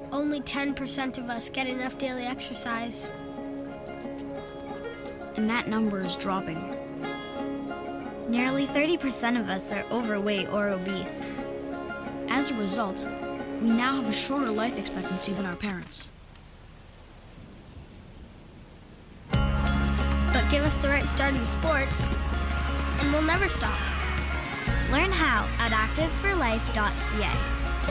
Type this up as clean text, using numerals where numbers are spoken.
Only 10% of us get enough daily exercise. And that number is dropping. Nearly 30% of us are overweight or obese. As a result, we now have a shorter life expectancy than our parents. But give us the right start in sports, and we'll never stop. Learn how at activeforlife.ca.